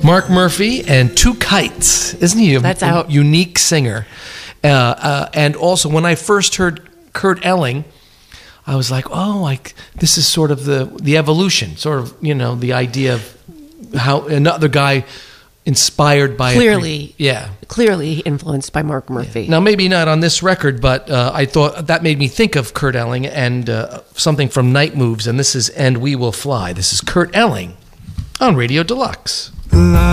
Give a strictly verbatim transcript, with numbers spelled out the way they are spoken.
Mark Murphy and Two Kites. Isn't he a, That's a out. unique singer? Uh, uh, and also, when I first heard Kurt Elling, I was like, oh, like this is sort of the, the evolution, sort of, you know, the idea of how another guy inspired by Clearly. A, yeah. Clearly influenced by Mark Murphy. Now, maybe not on this record, but uh, I thought that made me think of Kurt Elling and uh, something from Night Moves, and this is And We Will Fly. This is Kurt Elling on Radio Deluxe.